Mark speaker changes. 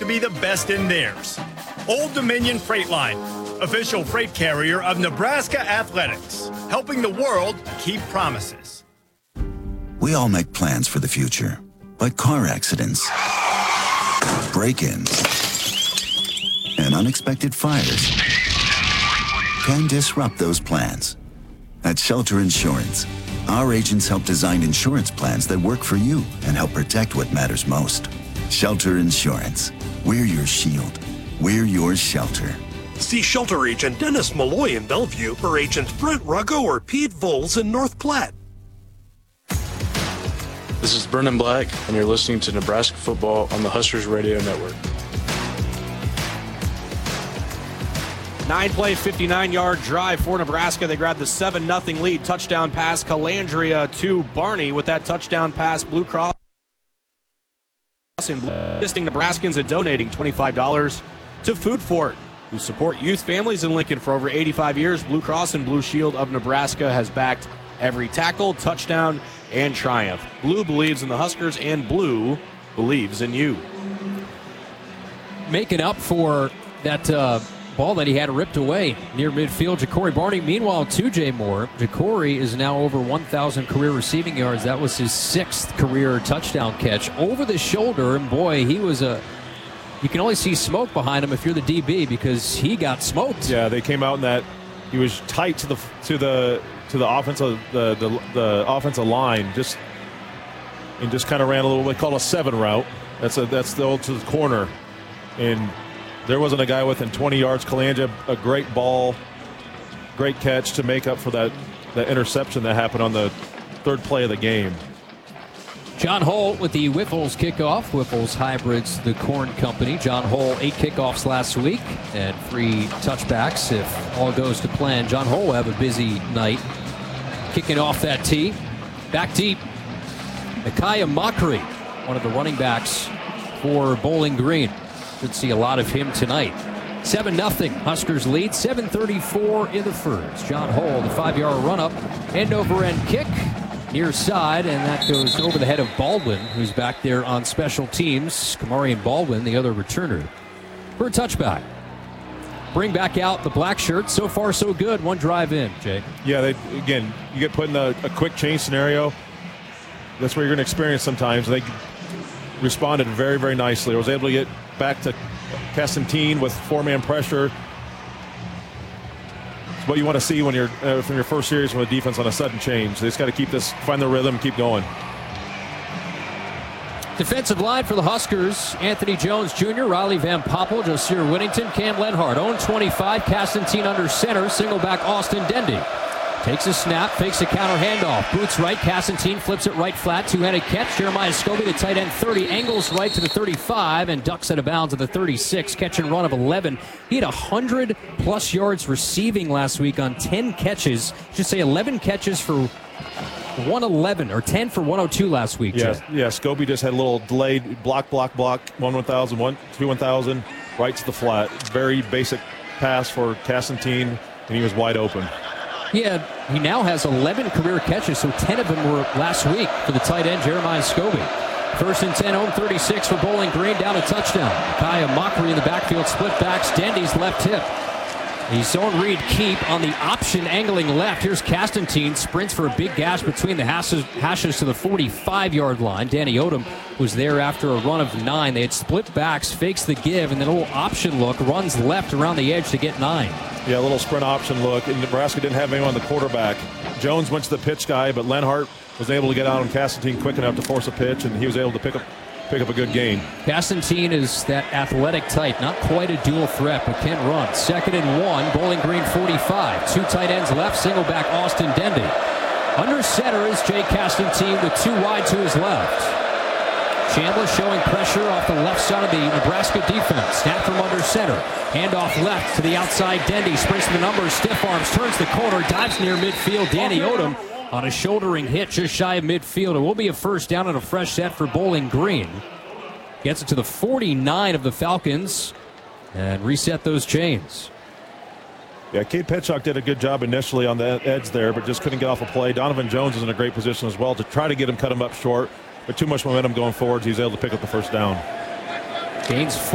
Speaker 1: be the best in theirs. Old Dominion Freight Line, official freight carrier of Nebraska Athletics, helping the world keep promises.
Speaker 2: We all make plans for the future, but car accidents, break-ins, and unexpected fires can disrupt those plans. At Shelter Insurance, our agents help design insurance plans that work for you and help protect what matters most. Shelter Insurance. We're your shield. We're your shelter.
Speaker 3: See Shelter Agent Dennis Malloy in Bellevue or Agent Brent Ruggo or Pete Voles in North Platte.
Speaker 4: This is Brendan Black, and you're listening to Nebraska Football on the Huskers Radio Network.
Speaker 5: 9-play, 59-yard drive for Nebraska. They grabbed the 7-0 lead. Touchdown pass, Calandria to Barney with that touchdown pass. Blue Cross assisting Nebraskans and donating $25 to Food Fort, who support youth families in Lincoln for over 85 years. Blue Cross and Blue Shield of Nebraska has backed every tackle, touchdown, and triumph. Blue believes in the Huskers, and Blue believes in you.
Speaker 6: Making up for that ball that he had ripped away near midfield, Ja'Cory Barney. Meanwhile, 2J Moore. Ja'Cory is now over 1,000 career receiving yards. That was his 6th career touchdown catch over the shoulder, and boy, he was you can only see smoke behind him if you're the DB because he got smoked.
Speaker 7: Yeah, they came out in that he was tight to the offensive the offensive line, just kind of ran a little bit called a 7 route. That's the old to the corner, and there wasn't a guy within 20 yards. Calandria, a great ball, great catch to make up for that interception that happened on the 3rd play of the game.
Speaker 6: John Holt with the Whiffles kickoff. Whiffles hybrids the corn company. John Holt 8 kickoffs last week and 3 touchbacks if all goes to plan. John Holt will have a busy night kicking off that tee. Back deep, Micaiah Mockery, one of the running backs for Bowling Green. Should see a lot of him tonight. 7-0 Huskers lead. 7:34 in the first. John Holt, the 5-yard run-up, end-over-end kick, near side, and that goes over the head of Baldwin, who's back there on special teams. Kamarian Baldwin, the other returner, for a touchback. Bring back out the black shirts. So far, so good. One drive in, Jay.
Speaker 7: Yeah, you get put in a quick change scenario. That's where you're going to experience sometimes. They responded very, very nicely. I was able to get back to Castantine with 4-man pressure. It's what you want to see when you're from your first series from a defense on a sudden change. They just got to find the rhythm, keep going.
Speaker 6: Defensive line for the Huskers: Anthony Jones Jr., Riley Van Poppel, Josier Whittington, Cam Lenhart. Own 25, Castantine under center, single back Austin Dendy. Takes a snap, fakes a counter handoff. Boots right, Castantine flips it right flat. Two-handed catch. Jeremiah Scobie, the tight end, 30. Angles right to the 35 and ducks out of bounds at the 36. Catch and run of 11. He had 100-plus yards receiving last week on 10 catches. I should say 11 catches for 111, or 10 for 102 last week.
Speaker 7: Yeah, Scobie just had a little delayed block, 1-1000, 2-1000, right to the flat. Very basic pass for Castantine, and he was wide open.
Speaker 6: He now has 11 career catches, so 10 of them were last week for the tight end, Jeremiah Scobie. 1st and 10, home 36 for Bowling Green, down a touchdown. Kaya Mockery in the backfield, split backs, Dendy's left hip. He's zone read keep on the option angling left. Here's Castantine, sprints for a big gash between the hashes to the 45-yard line. Danny Odom was there after a run of 9. They had split backs, fakes the give, and then a little option look, runs left around the edge to get 9.
Speaker 7: Yeah, a little sprint option look. And Nebraska didn't have anyone on the quarterback. Jones went to the pitch guy, but Lenhart was able to get out on Castantine quick enough to force a pitch, and he was able to pick up a good gain.
Speaker 6: Castantine is that athletic type, not quite a dual threat, but can run. 2nd and 1, Bowling Green 45. 2 tight ends left, single back Austin Dendy. Under center is Jay Castantine with 2 wide to his left. Chandler showing pressure off the left side of the Nebraska defense. Snap from under center. Handoff left to the outside. Dendy sprints the numbers, stiff arms, turns the corner, dives near midfield. Danny Odom on a shouldering hit just shy of midfield. It will be a first down and a fresh set for Bowling Green. Gets it to the 49 of the Falcons and reset those chains.
Speaker 7: Yeah, Cade Petchuk did a good job initially on the edge there, but just couldn't get off a play. Donovan Jones is in a great position as well to try to cut him up short, but too much momentum going forward. He's able to pick up the first down.
Speaker 6: Gains